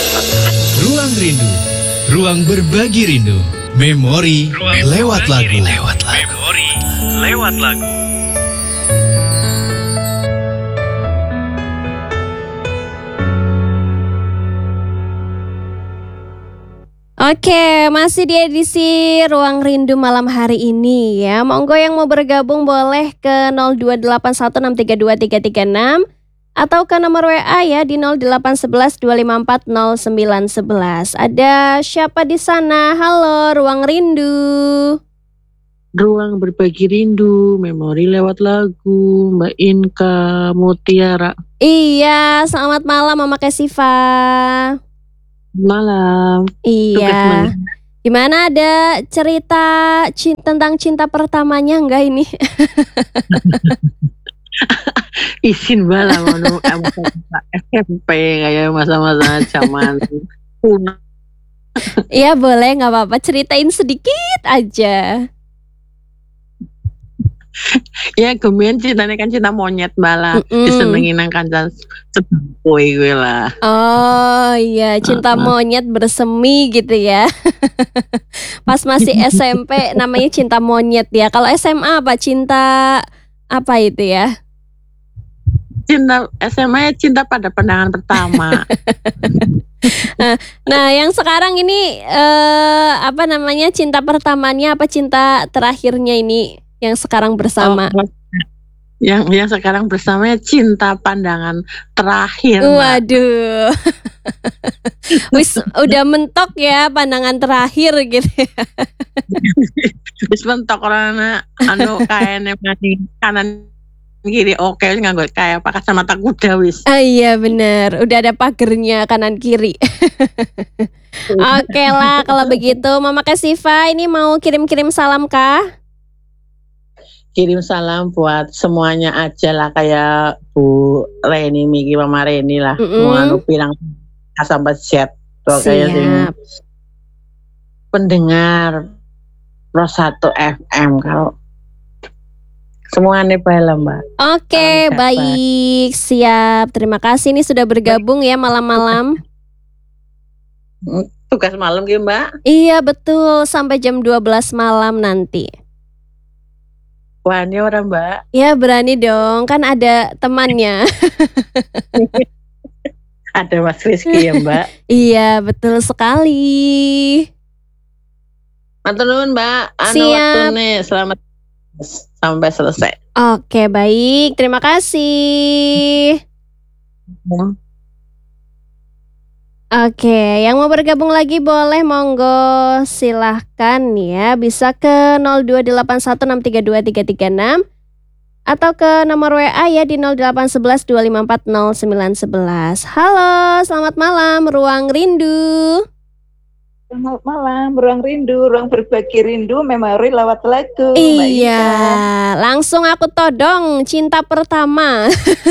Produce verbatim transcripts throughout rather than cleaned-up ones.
Ruang Rindu, ruang berbagi rindu. Memori ruang lewat lagu. Rindu. Lewat lagu. Memori lewat lagu. Oke, masih di edisi Ruang Rindu malam hari ini ya. Monggo yang mau bergabung boleh ke nol dua delapan satu enam tiga dua tiga tiga enam atau ke nomor W A ya di nol delapan satu satu dua lima empat nol sembilan satu satu. Ada siapa di sana? Halo, Ruang Rindu. Ruang berbagi rindu, memori lewat lagu, Mbak Inka, Mutiara. Iya, selamat malam Mama Kesiva. Malam. Iya. Gimana, ada cerita cinta, tentang cinta pertamanya enggak ini? Isin bala mau S M P kayak masa-masa zaman kuno. Iya boleh, nggak apa-apa, ceritain sedikit aja. Ya kemudian cintanya kan cinta monyet bala, disenengi nang kancan sebangku gue lah. Oh iya, cinta uh-uh. monyet bersemi gitu ya. Pas masih S M P namanya cinta monyet ya. Kalau S M A apa, cinta apa itu ya? Cinta S M A, cinta pada pandangan pertama. nah, nah, yang sekarang ini eh, apa namanya, cinta pertamanya apa cinta terakhirnya ini yang sekarang bersama? Oh, yang yang sekarang bersama cinta pandangan terakhir. Waduh. Wis udah mentok ya pandangan terakhir gitu. Wis mentok karena anu kayaknya kanan kiri oke okay, nggak kayak pakai kacamata kuda wis. Ah iya bener, udah ada pagernya kanan kiri. Oke okay lah kalau begitu, Mama Kesiva ini mau kirim-kirim salam kah? Kirim salam buat semuanya aja lah, kayak Bu Reni, Miki, Mama Reni lah. Mm-hmm. Mau anu bilang sampai chat tuh kayak sing pendengar Pro satu F M kalau semuanya baik lah Mbak. Oke okay, baik, siap. Terima kasih nih sudah bergabung ya malam-malam. Tugas malam gitu Mbak? Iya betul, sampai jam dua belas malam nanti. Berani orang Mbak? Ya berani dong, kan ada temannya. Ada Mas Rizky ya Mbak? Iya betul sekali. Matur nuwun Mbak, anu siap. Waktune selamat sampai selesai. Oke baik, terima kasih. Hmm. Oke, yang mau bergabung lagi boleh monggo silahkan ya. Bisa ke nol dua delapan satu enam tiga dua tiga tiga enam atau ke nomor W A ya di nol delapan satu satu dua lima empat nol sembilan satu satu. Halo, selamat malam Ruang Rindu. Selamat malam, Ruang Rindu, ruang berbagi rindu, memori lewat lagu. Iya, langsung aku todong cinta pertama.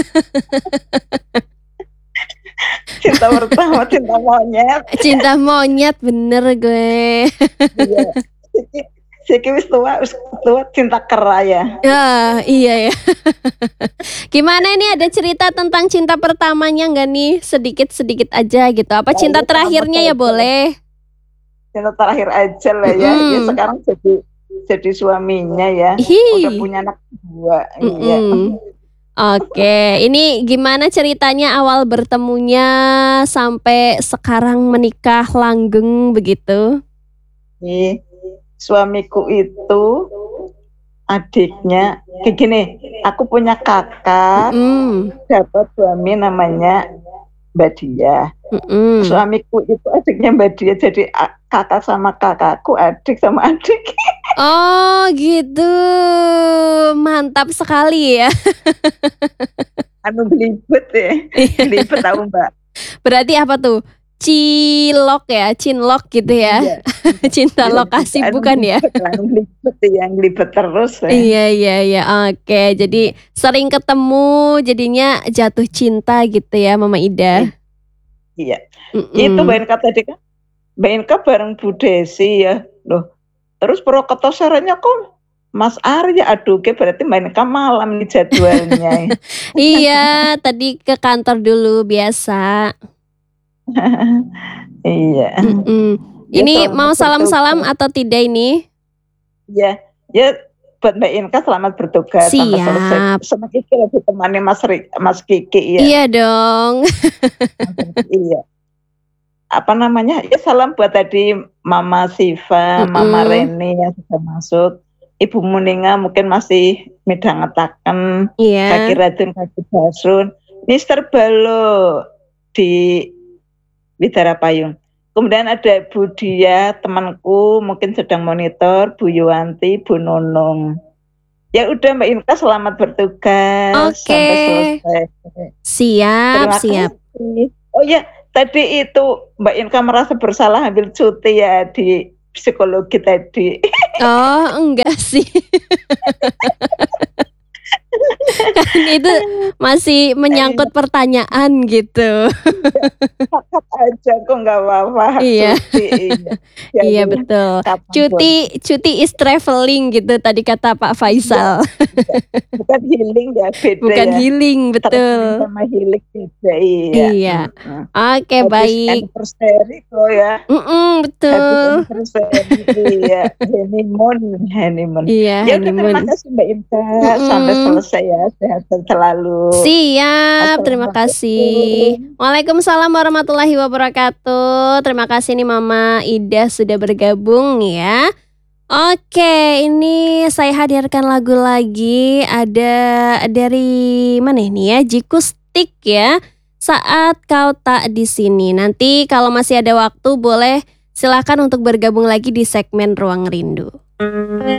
Cinta pertama, cinta monyet. Cinta monyet bener gue. Iya. Siki wis tua, wis tua cinta kera ya. Ya, iya ya. Gimana ini, ada cerita tentang cinta pertamanya nggak nih? Sedikit-sedikit aja gitu. Apa cinta terakhirnya ya boleh? Cinta terakhir aja lah ya. Mm-hmm. Ya sekarang jadi jadi suaminya ya. Hi. Udah punya anak dua. Mm-hmm. Iya. Oke, ini gimana ceritanya awal bertemunya sampai sekarang menikah langgeng begitu? Nih, suamiku itu adiknya kayak gini. Aku punya kakak, mm. dapat suami namanya Mbak Dia. Mm-mm. Suamiku itu adiknya Mbak Dia, jadi kakak sama kakakku, adik sama adik. Oh gitu, mantap sekali ya. Anu belibet ya, belibet tahu Mbak. Berarti apa tuh? Cilok ya, cinlok gitu ya. Iya. Cinta lokasi anu bukan ya? Belibet yang belibet terus. Ya. Iya iya iya, oke. Jadi sering ketemu, jadinya jatuh cinta gitu ya, Mama Ida. Iya. Mm-mm. Itu Mbak Inka tadi kan, Mbak Inka bareng Bu Desi ya, loh. Terus Purwokerto sorenya kok Mas Arya, aduh ke berarti Mbak Inka malam nih jadwalnya. Iya, tadi ke kantor dulu biasa. Iya. Mm-mm. Ya, Ini selamat mau salam-salam bertugas. atau tidak ini? Ya, ya buat Mbak Inka selamat bertugas sampai selesai. Siap. Sama Kiki lebih temani Mas Ri- Mas Kiki ya. Iya dong. Iya. Apa namanya? Ya salam buat tadi Mama Siva, Mm-mm. Mama Reni yang sudah masuk. Ibu Muninga mungkin masih midhangetaken Iya. kaki Radun kaki Basrun. Mister Balo di Widara Payung. Kemudian ada Bu Dia, temanku mungkin sedang monitor, Bu Yuwanti, Bu Nunung. Ya udah Mbak Inka selamat bertugas Oke. sampai selesai. Siap, Terima siap. kasih. Oh ya, tadi itu Mbak Inka merasa bersalah ambil cuti ya di psikologi tadi. Oh, enggak sih. Kan itu masih menyangkut pertanyaan gitu. Hakat aja kok nggak apa-apa. Iya. Cuti, iya. Ya, Iya ya. betul. Kapanpun. Cuti cuti is traveling gitu tadi kata Pak Faisal. Bukan healing ya, beda Bukan ya. healing, Traveling betul. sama healing beda, iya. Iya. Mm-mm. Oke, Habis baik. anniversary kok ya. Mm-mm, Habis betul. anniversary, iya. Honeymoon, honeymoon. Iya, Ya udah, terima honeymoon. kasih Mbak Inka Mm-mm. sampai selesai ya, sehat selalu. Siap, terima kasih. Assalamualaikum. Waalaikumsalam warahmatullahi wabarakatuh. Terima kasih nih Mama Ida sudah bergabung ya. Oke, ini saya hadirkan lagu lagi. Ada dari mana ini ya? Jikustik ya. Saat kau tak di sini. Nanti kalau masih ada waktu boleh silakan untuk bergabung lagi di segmen Ruang Rindu.